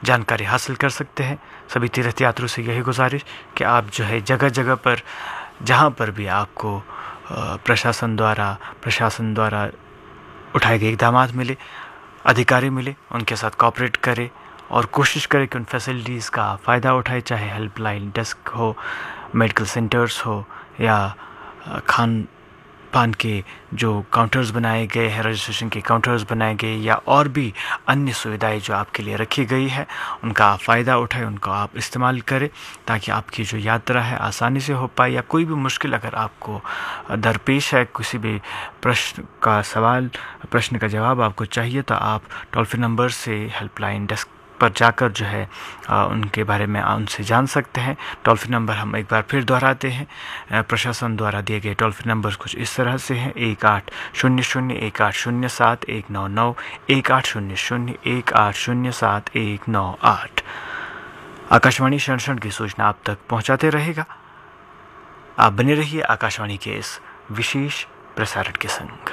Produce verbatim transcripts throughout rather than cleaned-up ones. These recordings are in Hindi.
जानकारी हासिल कर सकते हैं। सभी तीर्थयात्रियों से यही गुजारिश कि आप जो है जगह जगह पर जहाँ पर भी आपको प्रशासन द्वारा प्रशासन द्वारा उठाए गए इक़दाम मिले, अधिकारी मिले, उनके साथ कोऑपरेट करें और कोशिश करें कि उन फैसिलिटीज़ का फ़ायदा उठाए, चाहे हेल्पलाइन डेस्क हो, मेडिकल सेंटर्स हो या खान पान के जो काउंटर्स बनाए गए हैं, रजिस्ट्रेशन के काउंटर्स बनाए गए या और भी अन्य सुविधाएं जो आपके लिए रखी गई है, उनका आप फ़ायदा उठाएं, उनको आप इस्तेमाल करें ताकि आपकी जो यात्रा है आसानी से हो पाए। या कोई भी मुश्किल अगर आपको दरपेश है, किसी भी प्रश्न का सवाल प्रश्न का जवाब आपको चाहिए, तो आप टोल फ्री नंबर से हेल्पलाइन डेस्क पर जाकर जो है आ, उनके बारे में उनसे जान सकते हैं। टोल फ्री नंबर हम एक बार फिर दोहराते हैं। प्रशासन द्वारा दिए गए टोल फ्री नंबर कुछ इस तरह से हैं: एक आठ शून्य शून्य एक आठ शून्य सात एक नौ नौ, एक आठ शून्य शून्य एक आठ शून्य सात एक नौ आठ। आकाशवाणी क्षण क्षण की सूचना आप तक पहुंचाते रहेगा। आप बने रहिए आकाशवाणी के इस विशेष प्रसारण के संग।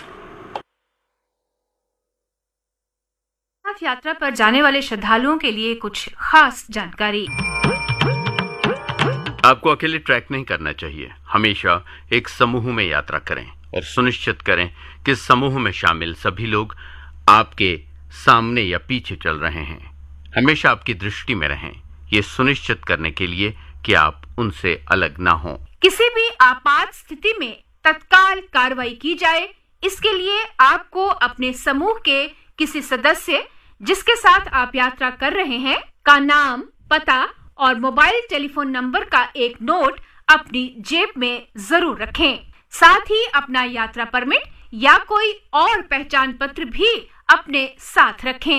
यात्रा पर जाने वाले श्रद्धालुओं के लिए कुछ खास जानकारी। आपको अकेले ट्रैक नहीं करना चाहिए। हमेशा एक समूह में यात्रा करें और सुनिश्चित करें कि समूह में शामिल सभी लोग आपके सामने या पीछे चल रहे हैं। हमेशा आपकी दृष्टि में रहें, ये सुनिश्चित करने के लिए कि आप उनसे अलग ना हों। किसी भी आपात स्थिति में तत्काल कार्रवाई की जाए, इसके लिए आपको अपने समूह के किसी सदस्य जिसके साथ आप यात्रा कर रहे हैं का नाम, पता और मोबाइल टेलीफोन नंबर का एक नोट अपनी जेब में जरूर रखें। साथ ही अपना यात्रा परमिट या कोई और पहचान पत्र भी अपने साथ रखें।